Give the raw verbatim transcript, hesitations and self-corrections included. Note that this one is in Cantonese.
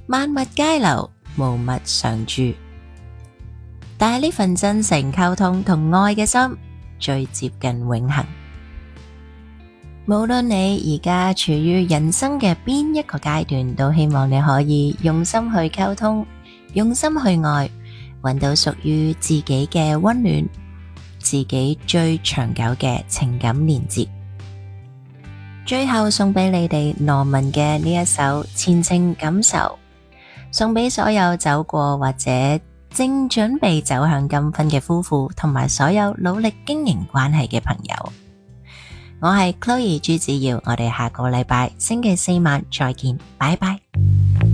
萬物皆流，無物常駐。但係呢份真誠溝通同愛嘅心，最接近永恆。無論你而家處於人生嘅邊一個階段，都希望你可以用心去溝通，用心去愛，搵到屬於自己嘅溫暖，自己最長久嘅情感連接。最後送畀你哋羅文嘅呢一首《前程感受》，送畀所有走過或者正準備走向金婚嘅夫婦，同埋所有努力經營關係嘅朋友。我係 Chloe 朱子瑤，我哋下個禮拜星期四晚再見，拜拜。